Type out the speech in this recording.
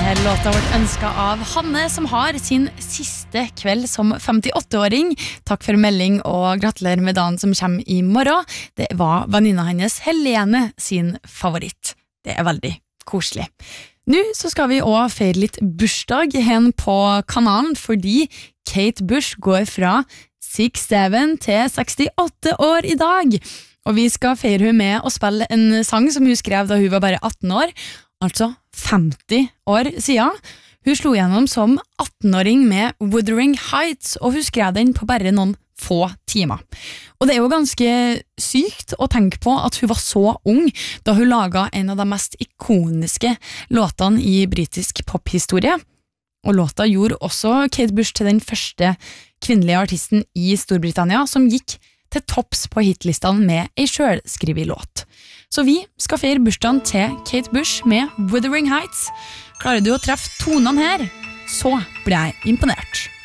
Her låta vårt ønsket av Hanne, som har sin siste kveld som 58-åring. Takk for melding og gratulerer med dagen som kommer i morgen. Det var venninna hennes Helene sin favoritt. Det er veldig koselig. Nå så skal vi også feire litt bursdag hen på kanalen, fordi Kate Bush går fra 67 til 68 år i dag. Og vi skal feire hun med å spille en sang som hun skrev da hun var bare 18 år, altså 50 år siden. Hun slo gjennom som 18-åring med Wuthering Heights, og hun skrev den på bare noen få timer. Og det er jo ganske sykt å tenke på at hun var så ung da hun laget en av de mest ikoniske låtene i britisk pophistorie. Og låta gjorde også Kate Bush til den første kvinnelige artisten i Storbritannia som gikk til topps på hitlistene med en selvskrevet låt. Så vi skal feire bursdagen til Kate Bush med Wuthering Heights. Klarer du å treffe tonene her, så blir jeg imponert.